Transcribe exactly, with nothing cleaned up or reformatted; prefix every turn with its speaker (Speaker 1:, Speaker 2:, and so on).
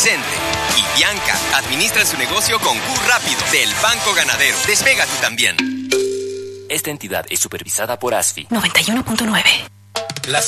Speaker 1: Vicente y Bianca administran su negocio con Q Rápido del Banco Ganadero. Despega tú también.
Speaker 2: Esta entidad es supervisada por A S F I.
Speaker 3: noventa y uno punto nueve.